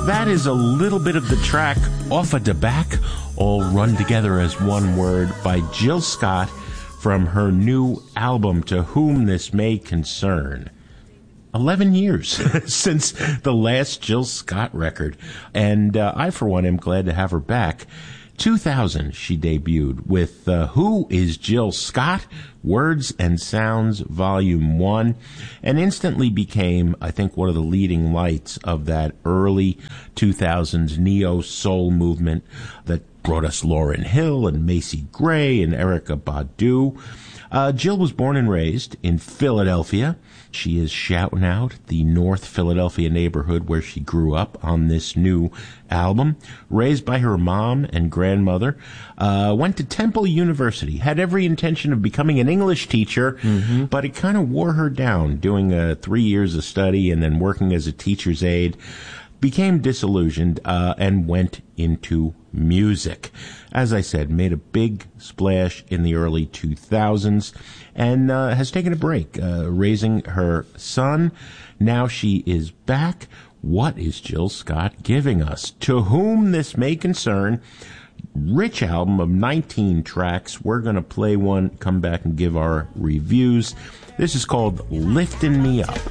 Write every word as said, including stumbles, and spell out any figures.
That is a little bit of the track Off a Da Back, all run together as one word, by Jill Scott from her new album, To Whom This May Concern. Eleven years since the last Jill Scott record, and uh, I, for one, am glad to have her back. two thousand, she debuted with uh, Who is Jill Scott? Words and Sounds, Volume one, and instantly became, I think, one of the leading lights of that early two thousands neo-soul movement that brought us Lauryn Hill and Macy Gray and Erykah Badu. Uh, Jill was born and raised in Philadelphia. She is shouting out the North Philadelphia neighborhood where she grew up on this new album. Raised by her mom and grandmother, uh, went to Temple University, had every intention of becoming an English teacher, mm-hmm. but it kind of wore her down, doing uh, three years of study and then working as a teacher's aide. Became disillusioned uh, and went into music. As I said, made a big splash in the early two thousands and uh, has taken a break, uh, raising her son. Now she is back. What is Jill Scott giving us? To Whom This May Concern. Rich album of nineteen tracks. We're going to play one, come back and give our reviews. This is called Liftin' Me Up.